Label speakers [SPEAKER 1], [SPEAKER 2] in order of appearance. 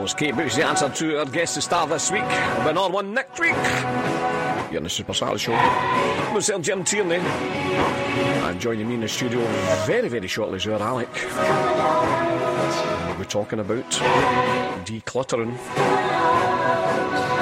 [SPEAKER 1] was Kate Bush, the answer to our guest star this week. Been on one next week. Here in the Super Sally Show. Myself, Jim Tierney. And joining me in the studio very, very shortly is our Alec. We're talking about decluttering.